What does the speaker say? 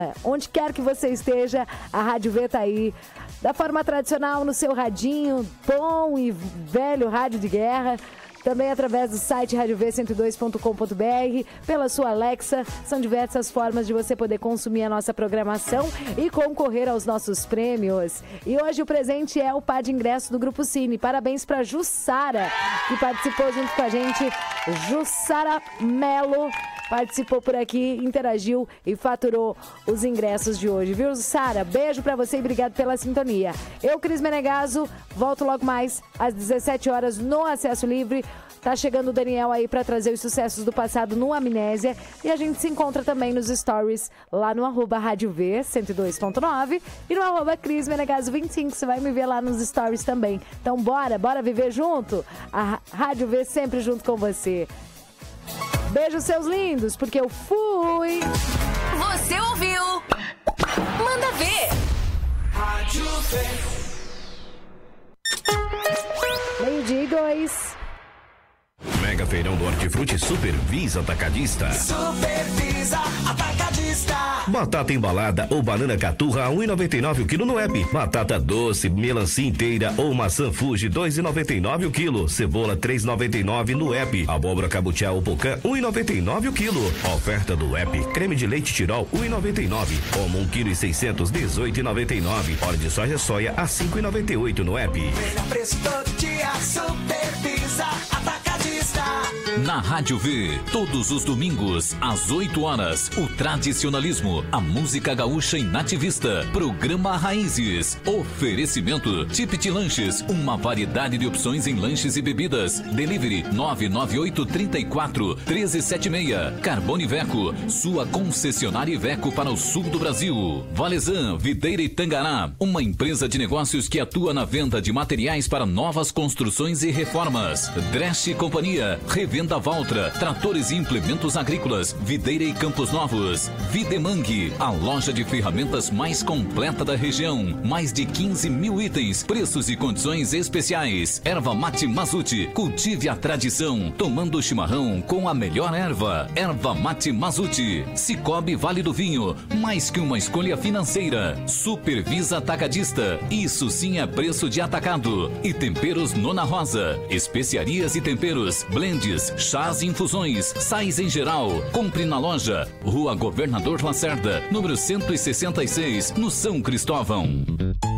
Onde quer que você esteja, a Rádio V tá aí. Da forma tradicional, no seu radinho, bom e velho rádio de guerra. Também através do site radiov102.com.br, pela sua Alexa. São diversas formas de você poder consumir a nossa programação e concorrer aos nossos prêmios. E hoje o presente é o par de ingresso do Grupo Cine. Parabéns para Jussara, que participou junto com a gente. Jussara Melo participou por aqui, interagiu e faturou os ingressos de hoje, viu, Sara? Beijo pra você e obrigado pela sintonia. Eu, Cris Menegaso, volto logo mais às 17 horas no Acesso Livre. Tá chegando o Daniel aí pra trazer os sucessos do passado no Amnésia. E a gente se encontra também nos stories lá no @Rádio V 102.9 e no @Cris Menegaso 25. Você vai me ver lá nos stories também. Então bora viver junto? A Rádio V sempre junto com você. Beijo, seus lindos, porque eu fui. Você ouviu? Manda ver. Rádio V. 12:02. Mega Feirão do Hortifruti Supervisa Atacadista. Supervisa Atacadista. Batata embalada ou banana caturra a 1,99 o quilo no app. Batata doce, melancia inteira ou maçã Fuji 2,99 o quilo. Cebola 3,99 no app. Abóbora cabutiá ou pocã 1,99 o quilo. Oferta do app. Creme de leite Tirol 1,99. Como 1,6 kg 18,99. Óleo de soja a 5,98 no app. Melhor preço todo dia. Supervisa Atacadista. Na Rádio V, todos os domingos, às 8 horas, o tradicionalismo, a música gaúcha e nativista, programa Raízes, oferecimento, Tipit Lanches, uma variedade de opções em lanches e bebidas, delivery 998-34-1376, Carbone Iveco, sua concessionária Iveco para o sul do Brasil, Valezan, Videira e Tangará, uma empresa de negócios que atua na venda de materiais para novas construções e reformas, Dresch Companhia, Revenda Valtra, tratores e implementos agrícolas, Videira e Campos Novos, Videmang, a loja de ferramentas mais completa da região, mais de 15 mil itens, preços e condições especiais. Erva Mate Mazuti, cultive a tradição, tomando chimarrão com a melhor erva. Erva Mate Mazuti, Cicobi Vale do Vinho, mais que uma escolha financeira. Supervisa Atacadista, isso sim é preço de atacado. E Temperos Nona Rosa, especiarias e temperos, blends, chás e infusões, sais em geral. Compre na loja, Rua Governador Lacerda, número 166, no São Cristóvão.